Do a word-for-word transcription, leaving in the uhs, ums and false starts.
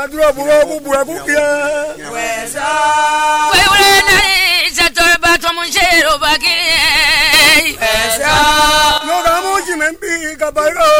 adura buro ku bura ku kia. Wesa. Wewe na isator batomu shero bakire. Wesa. No gamu jimembi kabaro.